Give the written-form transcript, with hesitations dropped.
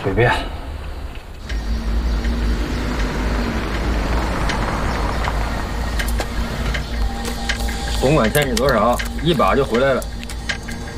随便。甭管钱是多少，一把就回来了。